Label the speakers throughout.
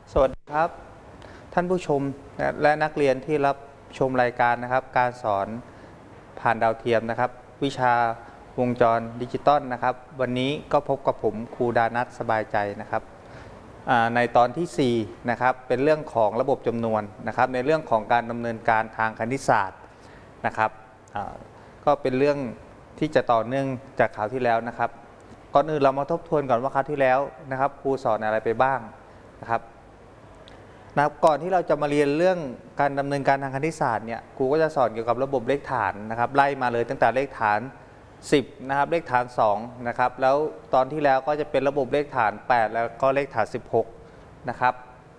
Speaker 1: สวัสดีครับท่านผู้ชมและนักเรียนที่รับชมรายการนะครับการสอนผ่านดาวเทียมนะครับวิชาวงจรดิจิตอลนะครับวันนี้ก็พบกับผมครูดานัทสบายใจนะครับในตอนที่4นะครับเป็นเรื่องของระบบจำนวนนะครับในเรื่องของการดำเนินการทางคณิตศาสตร์นะครับก็เป็นเรื่องที่จะต่อเนื่องจากคราวที่แล้วนะครับก่อนอื่นเรามาทบทวนก่อนว่าคราวที่แล้วนะครับครูสอนอะไรไปบ้างนะครับก่อนที่เราจะมาเรียนเรื่องการดำเนินการทางคณิตศาสตร์เนี่ยครูก็จะสอนเกี่ยวกับระบบเลขฐานนะครับไล่มาเลยตั้งแต่เลขฐาน10นะครับเลขฐาน2นะครับแล้วตอนที่แล้วก็จะเป็นระบบเลขฐาน8แล้วก็เลขฐาน16นะครับ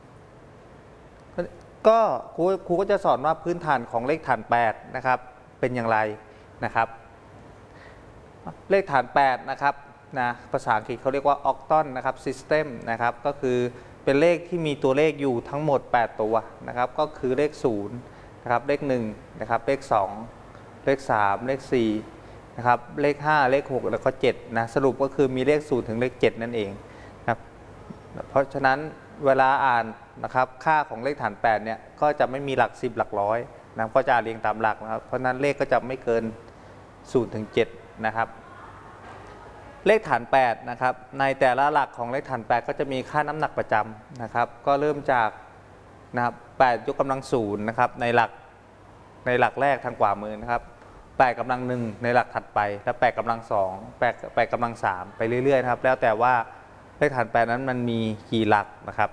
Speaker 1: ก็ครูก็จะสอนว่าพื้นฐานของเลขฐาน8นะครับเป็นอย่างไรนะครับเลขฐาน8นะครับภาษาอังกฤษเขาเรียกว่าออกตันนะครับซิสเต็มนะครับก็คือเป็นเลขที่มีตัวเลขอยู่ทั้งหมด8ตัวนะครับก็คือเลข0นะครับเลข1นะครับเลข2เลข3เลข4นะครับเลข5เลข6แล้วก็7นะสรุปก็คือมีเลข0ถึงเลข7นั่นเองนะครับเพราะฉะนั้นเวลาอ่านนะครับค่าของเลขฐาน8เนี่ยก็จะไม่มีหลัก10หลักร้อยนะก็จะเรียงตามหลักนะครับเพราะนั้นเลขก็จะไม่เกิน0ถึง7นะครับเลขฐาน8นะครับในแต่ละหลักของเลขฐาน8ก็จะมีค่าน้ำหนักประจำนะครับก็เริ่มจากนะครับ8ยกกำลัง0นะครับในหลักแรกทางขวามือนะครับ8กำลัง1ในหลักถัดไปแล้ว8กำลัง2 8กำลัง3ไปเรื่อยๆนะครับแล้วแต่ว่าเลขฐาน8นั้นมันมีกี่หลักนะครับ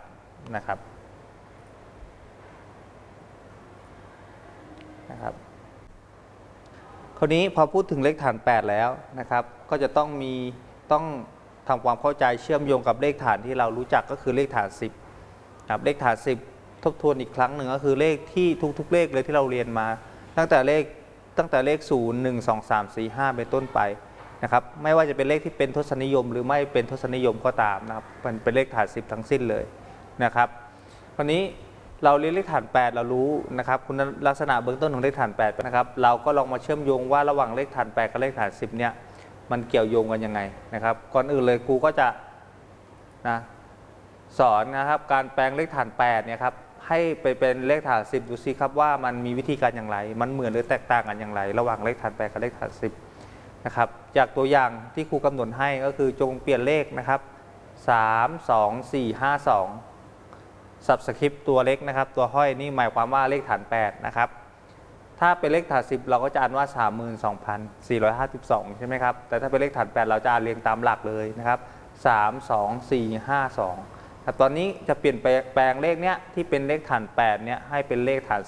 Speaker 1: คราวนี้พอพูดถึงเลขฐาน8แล้วนะครับก็จะต้องทำความเข้าใจเชื่อมโยงกับเลขฐานที่เรารู้จักก็คือเลขฐาน10ครับเลขฐาน10ทบทวนอีกครั้งหนึ่งก็คือเลขที่ทุกๆเลขเลยที่เราเรียนมาตั้งแต่เลข0 1 2 3 4 5เป็นต้นไปนะครับไม่ว่าจะเป็นเลขที่เป็นทศนิยมหรือไม่เป็นทศนิยมก็ตามนะครับมันเป็นเลขฐาน10ทั้งสิ้นเลยนะครับคราวนี้เราเรียนเลขฐาน8เรารู้นะครับคุณลักษณะเบื้องต้นของเลขฐาน8นะครับเราก็ลองมาเชื่อมโยงว่าระหว่างเลขฐาน8กับเลขฐาน10เนี่ยมันเกี่ยวโยงกันยังไงนะครับก่อนอื่นเลยครูก็จะสอนนะครับการแปลงเลขฐาน8เนี่ยครับให้ไปเป็นเลขฐาน10ดูซิครับว่ามันมีวิธีการอย่างไรมันเหมือนหรือแตกต่างกันอย่างไรระหว่างเลขฐาน8กับเลขฐาน10นะครับจากตัวอย่างที่ครูกำหนดให้ก็คือจงเปลี่ยนเลขนะครับ3 2 4 5 2สับสคริปต์ตัวเล็กนะครับตัวห้อยนี่หมายความว่าเลขฐาน8นะครับถ้าเป็นเลขฐาน10เราก็จะอ่านว่า 32,452 ใช่ไหมครับแต่ถ้าเป็นเลขฐาน8เราจะอ่านเรียงตามหลักเลยนะครับ3 2 4 5 2แต่ตอนนี้จะเปลี่ยนแปลงเลขเนี้ยที่เป็นเลขฐาน8เนี้ยให้เป็นเลขฐาน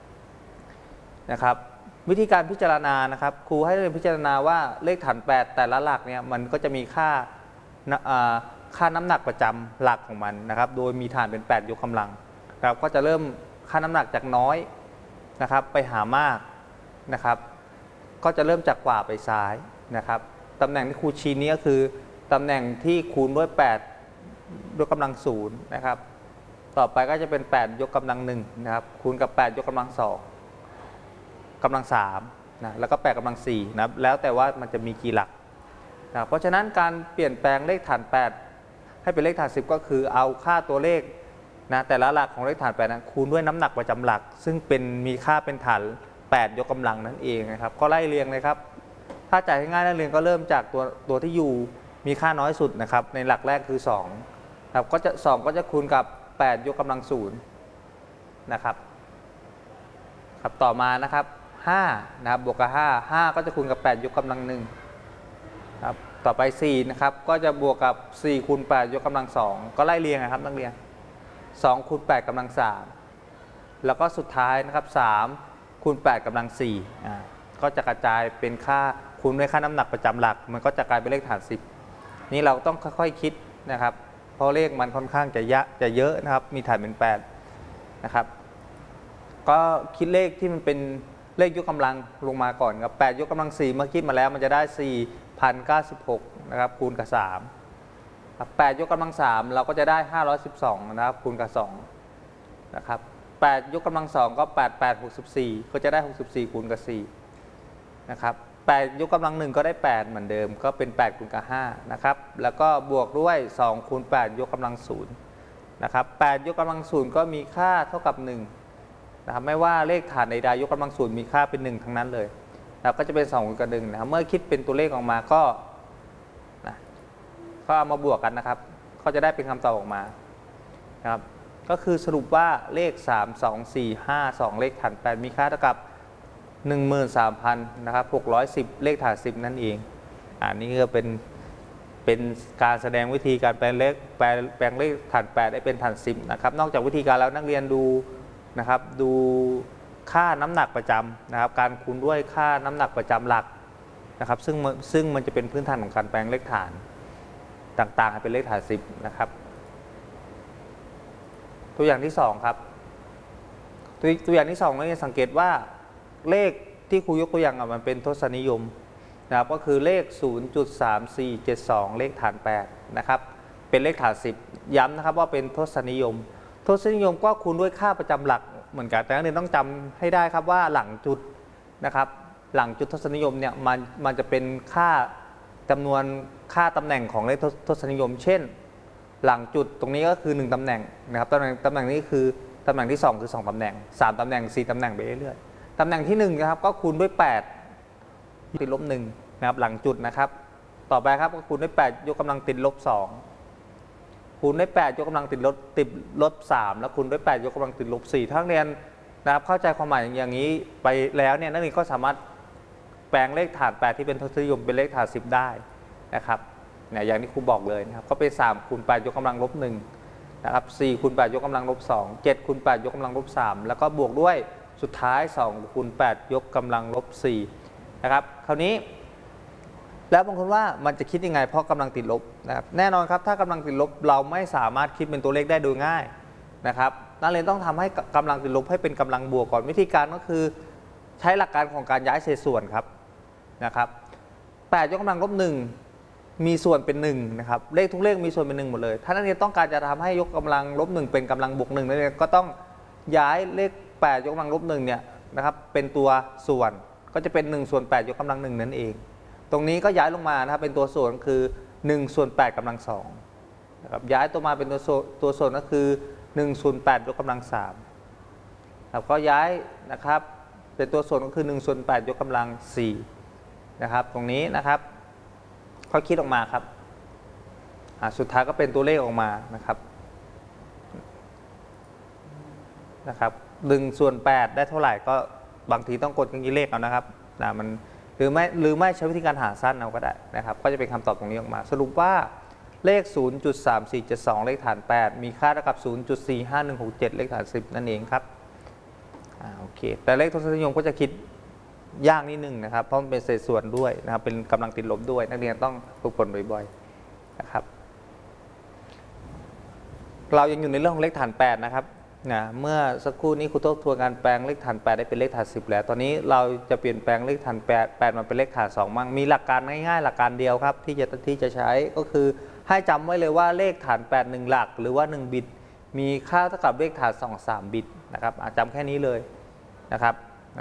Speaker 1: 10นะครับวิธีการพิจารณานะครับครูให้เรียนพิจารณาว่าเลขฐาน8แต่ละหลักเนี่ยมันก็จะมีค่าน้ำหนักประจำหลักของมันนะครับโดยมีฐานเป็น8ยกกำลังเราก็จะเริ่มค่าน้ำหนักจากน้อยนะครับไปหามากนะครับก็จะเริ่มจากขวาไปซ้ายนะครับตำแหน่งที่ครูชี้นี้ก็คือตำแหน่งที่คูณด้วย8ยกกำลัง0นะครับต่อไปก็จะเป็น8ยกกำลัง1นะครับคูณกับ8ยกกำลัง2กำลัง3นะแล้วก็8กำลัง4นะแล้วแต่ว่ามันจะมีกี่หลักนะเพราะฉะนั้นการเปลี่ยนแปลงเลขฐาน8ให้เป็นเลขฐาน10ก็คือเอาค่าตัวเลขนะแต่ละหลักของเลขฐาน8นั้นคูณด้วยน้ำหนักประจำหลักซึ่งมีค่าเป็นฐาน8ยกกำลังนั่นเองนะครับก็ไล่เรียงเลยครับถ้าจ่ายง่ายๆนักเรียนก็เริ่มจากตัวที่อยู่มีค่าน้อยสุดนะครับในหลักแรกคือ2ครับ2ก็จะคูณกับ8ยกกำลัง0นะครับต่อมานะครับ5นะครับบวกกับ5ก็จะคูณกับ8ยกกำลัง1ครับต่อไป4นะครับก็จะบวกกับ4คูณ8ยกกำลัง2ก็ไล่เรียงนะครับนักเรียน2คูณ8กำลัง3แล้วก็สุดท้ายนะครับ3คูณ8กำลัง4ก็จะกระจายเป็นค่าคูณด้วยค่าน้ำหนักประจำหลักมันก็จะกลายเป็นเลขฐาน10นี่เราต้องค่อยๆคิดนะครับเพราะเลขมันค่อนข้างจะเยอะนะครับมีฐานเป็น8นะครับก็คิดเลขที่มันเป็นเลขยกกำลังลงมาก่อนครับ8ยกกำลัง4เมื่อคิดมาแล้วมันจะได้4,096นะครับคูณกับ3 8ยกกำลัง3เราก็จะได้512นะครับคูณกับ2นะครับ8ยกกำลัง2ก็8 8 64ก็จะได้64คูณกับ4นะครับ8ยกกำลัง1ก็ได้8เหมือนเดิมก็เป็น8คูณกับ5นะครับแล้วก็บวกด้วย2คูณ8ยกกำลัง0 นะครับ8ยกกำลังศูนย์ก็มีค่าเท่ากับ1นะครับไม่ว่าเลขฐานใดๆยกกำลังศูนย์มีค่าเป็น1ทั้งนั้นเลยแล้วก็จะเป็น2คูณกับ1นะครับเมื่อคิดเป็นตัวเลขออกมาก็เอามาบวกกันนะครับก็จะได้เป็นคำตอบออกมานะครับก็คือสรุปว่าเลข3 2 4 5 2เลขฐาน8มีค่าเท่ากับ 13,000 นะครับ610เลขฐาน10นั่นเองอันนี้ก็เป็นการแสดงวิธีการแปลงเลขฐาน8ได้เป็นฐาน10นะครับนอกจากวิธีการแล้วนักเรียนดูนะครับดูค่าน้ำหนักประจำนะครับการคูณด้วยค่าน้ำหนักประจำหลักนะครับซึ่งมันจะเป็นพื้นฐานของการแปลงเลขฐานต่างๆให้เป็นเลขฐาน10นะครับตัวอย่างที่2ครับตัวอย่างที่2นักเรียนสังเกตว่าเลขที่ครูยกตัวอย่างมันเป็นทศนิยมนะครับก็คือเลข 0.3472 เลขฐาน8นะครับเป็นเลขฐาน10ย้ำนะครับว่าเป็นทศนิยมทศนิยมก็คูณด้วยค่าประจำหลักเหมือนกันแต่นักเรียนต้องจำให้ได้ครับว่าหลังจุดนะครับหลังจุดทศนิยมเนี่ยมันจะเป็นค่าจำนวนค่าตำแหน่งของเลขทศนิยมเช่นหลังจุดตรงนี้ก็คือ1ตำแหน่งนะครับตำแหน่งนี้คือตำแหน่งที่2คือ2ตำแหน่ง3ตำแหน่ง4ตำแหน่งไปเรื่อยๆตำแหน่งที่1นะครับก็คูณด้วย8ติดลบ1นะครับหลังจุดนะครับต่อไปครับก็คูณด้วย8ยกกำลังติดลบ2คูณด้วย8ยกกำลังติดลบ3แล้วคูณด้วย8ยกกำลังติดลบ4ถ้านักเรียนนะครับเข้าใจความหมายอย่างนี้ไปแล้วเนี่ยนักเรียนก็สามารถแปลงเลขฐาน8ที่เป็นทศนิยมเป็นเลขฐาน10ได้นะครับเนี่ยอย่างที่ครูบอกเลยนะครับก็เป็น3คูณ8ยกกำลังลบ1นะครับ4คูณ8ยกกำลังลบ2 7คูณ8ยกกำลังลบ3แล้วก็บวกด้วยสุดท้าย2คูณ8ยกกำลังลบ4นะครับคราวนี้แล้วบางคนว่ามันจะคิดยังไงเพราะกำลังติดลบนะครับแน่นอนครับถ้ากำลังติดลบเราไม่สามารถคิดเป็นตัวเลขได้โดยง่ายนะครับนักเรียนต้องทำให้กำลังติดลบให้เป็นกำลังบวกก่อนวิธีการก็คือใช้หลักการของการย้ายเศษส่วนครับนะครับ8ยกกำลังลบ1มีส่วนเป็น1นะครับเลขทุกเลขมีส่วนเป็น1หมดเลยถ้านักเรียนต้องการจะทำให้ยกกำลังลบ1เป็นกำลังบวก1นักเรียนก็ต้องย้ายเลข8ยกกำลังลบ1เนี่ยนะครับเป็นตัวส่วนก็จะเป็น1ส่วน8ยกกำลัง1นั่นเองตรงนี้ก็ย้ายลงมานะครับเป็นตัวส่วนคือ1ส่วน8กำลัง2นะครับย้ายตัวมาเป็นตัวส่วนก็คือ1ส่วน8ยกกำลัง3ครับก็ย้ายนะครับเป็นตัวส่วนก็คือ1ส่วน8ยกกำลัง4นะครับตรงนี้นะครับเขาคิดออกมาครับสุดท้ายก็เป็นตัวเลขออกมานะครับ1ส่วน8ได้เท่าไหร่ก็บางทีต้องกดเครื่องคิดเลขเอานะครับมันหรือไม่ใช้วิธีการหารสั้นเอาก็ได้นะครับก็จะเป็นคำตอบตรงนี้ออกมาสรุปว่าเลข 0.3472 เลขฐาน8มีค่าเท่ากับ 0.45167 เลขฐาน10นั่นเองครับโอเคแต่เลขทศนิยมก็จะคิดยากนิดนึงนะครับเพราะมันเป็นเศษส่วนด้วยนะครับเป็นกำลังติดลบด้วยนักเรียนต้องฝึกฝนบ่อยๆนะครับเรายังอยู่ในเรื่องของเลขฐาน8นะครับเมื่อสักครู่นี้ครูทบทวนการแปลงเลขฐาน8ได้เป็นเลขฐาน10แล้วตอนนี้เราจะเปลี่ยนแปลงเลขฐาน8มาเป็นเลขฐาน2มั่งมีหลักการง่ายๆหลักการเดียวครับที่จะใช้ก็คือให้จำไว้เลยว่าเลขฐาน8 1หลักหรือว่า1บิตมีค่าเท่ากับเลขฐาน2 3บิตนะครับจำแค่นี้เลยนะครับ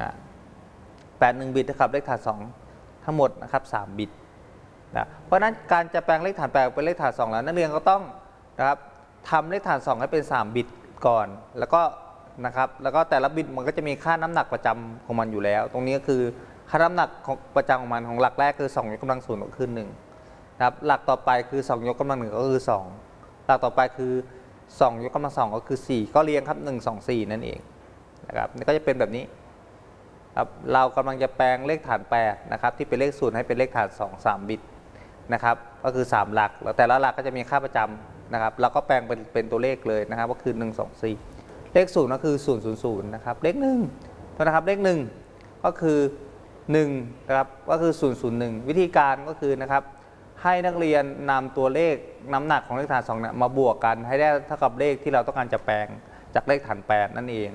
Speaker 1: 8 1บิตเท่ากับเลขฐาน2ทั้งหมดนะครับ3บิตเพราะฉะนั้นการจะแปลงเลขฐาน8เป็นเลขฐาน2แล้วนักเรียนก็ต้องนะครับทำเลขฐาน2ให้เป็น3บิตก่อนแล้วก็นะครับแล้วก็แต่ละบิตมันก็จะมีค่าน้ำหนักประจำของมันอยู่แล้วตรงนี้ก็คือค่าน้ำหนักของประจำของมันของหลักแรกคือ2ยกกำลัง0ก็คือ1นะครับหลักต่อไปคือ2ยกกำลัง1ก็คือ2หลักต่อไปคือ2ยกกำลัง2ก็คือ4ก็เรียงครับ1 2 4นั่นเองนะครับนี่ก็จะเป็นแบบนี้ครับเรากำลังจะแปลงเลขฐาน8นะครับที่เป็นเลข0ให้เป็นเลขฐาน2 3บิตนะครับก็คือ3หลักแล้วแต่ละหลักก็จะมีค่าประจำนะครับเราก็แปลงเป็นตัวเลขเลยนะครับก็คือ1 2 4เลข0ก็คือ0 0 0นะครับเลข1นะครับเลข1ก็คือ1นะครับก็คือ0 0 1วิธีการก็คือนะครับให้นักเรียนนำตัวเลขน้ำหนักของเลขฐาน2เนี่ยมาบวกกันให้ได้เท่ากับเลขที่เราต้องการจะแปลงจากเลขฐาน8นั่นเอง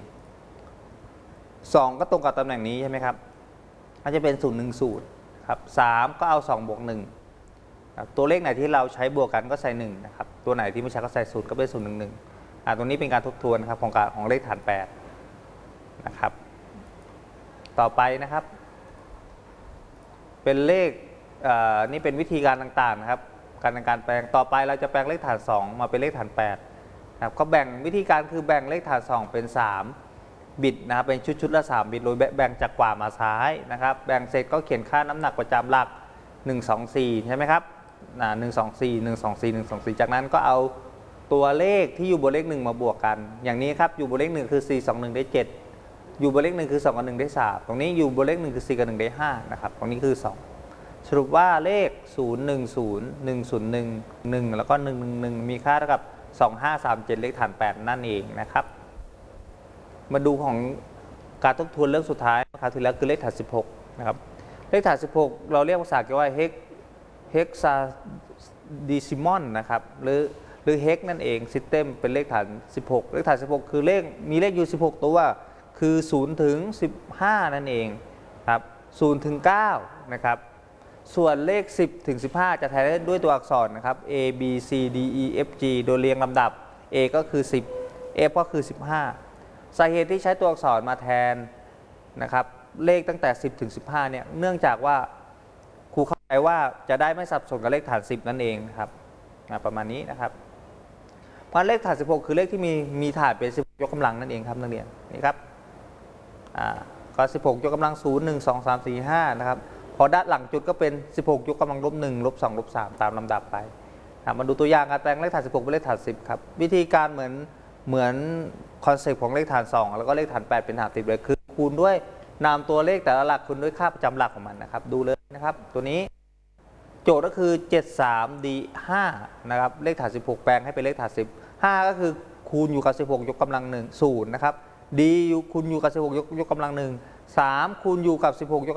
Speaker 1: 2ก็ตรงกับตำแหน่งนี้ใช่ไหมครับก็จะเป็น0 1 0ครับ3ก็เอา2 บวก 1ตัวเลขไหนที่เราใช้บวกกันก็ใส่1นะครับตัวไหนที่ไม่ใช้ก็ใส่0ก็เป็น0 1 1ตรงนี้เป็นการทบทวนครับของเลขฐาน8นะครับต่อไปนะครับเป็นเลขนี่เป็นวิธีการต่างๆนะครับการแปลงต่อไปเราจะแปลงเลขฐาน2มาเป็นเลขฐาน8 ครับก็แบ่งวิธีการคือแบ่งเลขฐาน2เป็น3บิตนะครับเป็นชุดละ3บิตโดยแบ่งจากขวามาซ้ายนะครับแบ่งเสร็จก็เขียนค่าน้ำหนักประจำหลัก124ใช่ไหมครับ124 124 124จากนั้นก็เอาตัวเลขที่อยู่บนเลข1มาบวกกันอย่างนี้ครับอยู่บนเลข1คือ4 2 1ได้7อยู่บนเลข1คือ2กับ1ได้3ตรงนี้อยู่บนเลข1คือ4กับ1ได้5นะครับตรงนี้คือ2สรุปว่าเลข0 1 0 1 0 1 1แล้วก็111มีค่าเท่ากับ2537เลขฐาน8นั่นเองนะครับมาดูของการทบทวนเรื่องสุดท้ายนะครับที่แล้วคือเลขฐาน16นะครับเลขฐาน16เราเรียกภาษาอังกฤษว่าเฮกซาดิซิมอนนะครับหรือเฮกนั่นเองซิสเต็มเป็นเลขฐาน16เลขฐาน16คือเลขมีเลขอยู่16ตัวคือ0ถึง15นั่นเองครับ0ถึง9นะครับส่วนเลข10ถึง15จะแทนได้ด้วยตัวอักษรนะครับ A B C D E F G โดยเรียงลำดับ A ก็คือ10 F ก็คือ15สาเหตุที่ใช้ตัวอักษรมาแทนนะครับเลขตั้งแต่10ถึง15เนี่ยเนื่องจากว่าครูเข้าใจว่าจะได้ไม่สับสนกับเลขฐาน10นั่นเองนะครับประมาณนี้นะครับเพราะเลขฐาน16คือเลขที่มีฐานเป็น16ยกกำลังนั่นเองครับนักเรียนนี่ครับก็16ยกกำลัง0 1 2 3 4 5นะครับพอด้านหลังจุดก็เป็น16ยกกำลัง-1 -2 -3ตามลำดับไปมาดูตัวอย่างการแปลงเลขฐาน16เป็นเลขฐาน10ครับวิธีการเหมือนคอนเซ็ปต์ของเลขฐาน2แล้วก็เลขฐาน8เป็นฐาน10เลยคือคูณด้วยนามตัวเลขแต่ละหลักคูณด้วยค่าประจำหลักของมันนะครับดูเลยนะครับตัวนี้โจทย์ก็คือ 73D5 นะครับเลขฐาน16แปลงให้เป็นเลขฐาน10 5ก็คือคูณอยู่กับ16ยกกำลัง1 0นะครับ D คูณอยู่กับ16ยกกำลัง1 3คูณอยู่กับ16ยก